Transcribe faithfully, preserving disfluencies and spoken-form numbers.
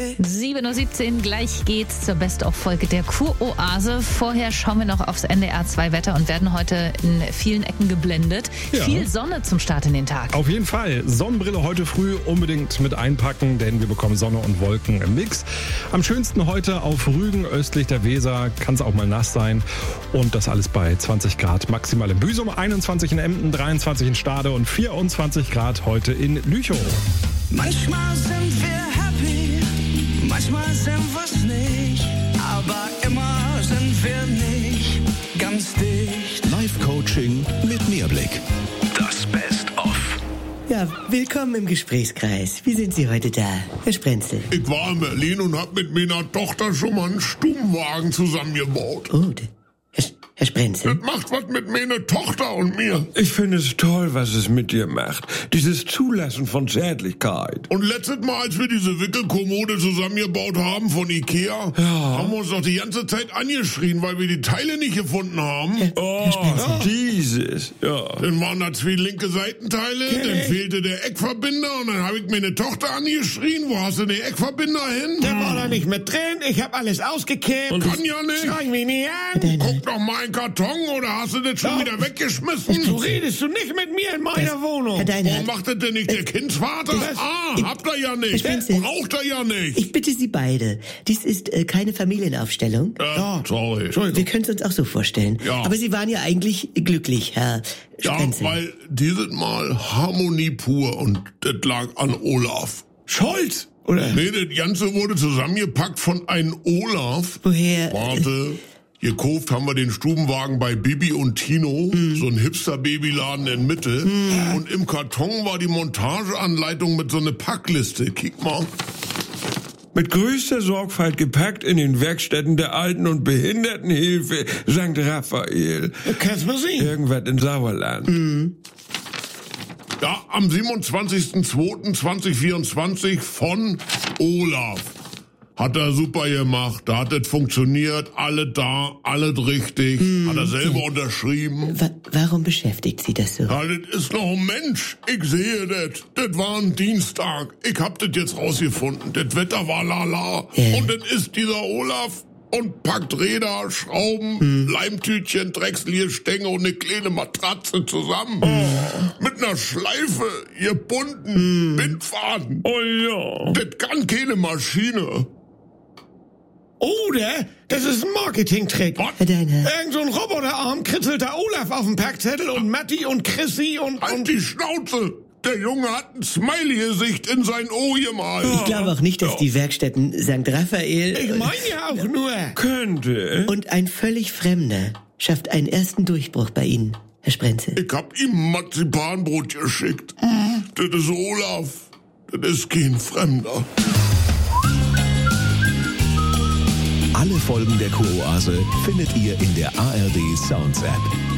sieben Uhr siebzehn, gleich geht's zur Best-of-Folge der Kuroase. Vorher schauen wir noch aufs N D R zwei Wetter und werden heute in vielen Ecken geblendet. Ja. Viel Sonne zum Start in den Tag. Auf jeden Fall. Sonnenbrille heute früh unbedingt mit einpacken, denn wir bekommen Sonne und Wolken im Mix. Am schönsten heute auf Rügen, östlich der Weser, kann es auch mal nass sein. Und das alles bei zwanzig Grad maximal in Büsum, einundzwanzig in Emden, dreiundzwanzig in Stade und vierundzwanzig Grad heute in Lüchow. Manchmal sind wir happy, manchmal sind wir's nicht, aber immer sind wir nicht ganz dicht. Live-Coaching mit Mehrblick. Das Best-of. Ja, willkommen im Gesprächskreis. Wie sind Sie heute da, Herr Sprenzel? Ich war in Berlin und hab mit meiner Tochter schon mal einen Stubenwagen zusammengebaut. Oh, d- Herr, Herr Sprenzel. Das macht was mit meiner Tochter und mir. Ich finde es toll, was es mit dir macht. Dieses Zulassen von Zärtlichkeit. Und letztes Mal, als wir diese Wickelkommode zusammengebaut haben von Ikea, Ja. haben wir uns doch die ganze Zeit angeschrien, weil wir die Teile nicht gefunden haben. Oh, dieses. Ja. Dann waren da zwei linke Seitenteile, dann fehlte der Eckverbinder und dann habe ich meine Tochter angeschrien, wo hast du den Eckverbinder hin? Der war da nicht mit drin, ich hab alles ausgekippt. Kann ja nicht. Schrei mich nicht an. Guck doch mal in den Karton, oder hast du das schon Doch. wieder weggeschmissen? So redest du nicht mit mir in meiner Wohnung. Herr Warum Deinhardt, macht das denn nicht der Kindsvater? ich- Ah, ich- habt ihr ja nicht. ich bin's nicht. Braucht er ja nicht. ich bitte Sie beide. Dies ist äh, keine Familienaufstellung. Ja, sorry. Wir können es uns auch so vorstellen. Ja. Aber Sie waren ja eigentlich glücklich, Herr Ja, Sprenzel. weil dieses Mal Harmonie pur und das lag an Olaf. Scholz, oder? Nee, das Ganze wurde zusammengepackt von einem Olaf. Woher? Warte. Gekauft haben wir den Stubenwagen bei Bibi und Tino, so ein Hipster-Babyladen in Mitte. Und im Karton war die Montageanleitung mit so einer Packliste. Kick mal. Mit größter Sorgfalt gepackt in den Werkstätten der Alten- und Behindertenhilfe Sankt Raphael. Kannst du sehen. Irgendwas in Sauerland. Ja, am siebenundzwanzigsten zweiten zweitausendvierundzwanzig von Olaf. Hat er super gemacht, da hat es funktioniert, alle da, alles richtig, hat er selber unterschrieben. Wa warum beschäftigt Sie das so? Ja, das ist noch ein Mensch, ich sehe das, das war ein Dienstag, ich hab das jetzt rausgefunden, das Wetter war lala, Ja. und dann ist dieser Olaf und packt Räder, Schrauben, Leimtütchen, Drechslierstänge und eine kleine Matratze zusammen. Mit einer Schleife, gebunden, Bindfaden. Oh ja. Das kann keine Maschine. Oder das ist ein Marketing-Trick. Herr Deinhardt, Irgend so ein Roboterarm kritzelt da Olaf auf dem Packzettel und Matti und Chrissy und... Halt und die Schnauze! Der Junge hat ein Smiley-Gesicht in sein O gemalt. ich glaube auch nicht, dass die Werkstätten Sankt Raphael ich meine ja auch nur. Könnte. und ein völlig Fremder schafft einen ersten Durchbruch bei Ihnen, Herr Sprenzel. Ich hab ihm Marzipanbrot geschickt. Das ist Olaf. Das ist kein Fremder. Alle Folgen der Kuroase findet ihr in der A R D Sounds App.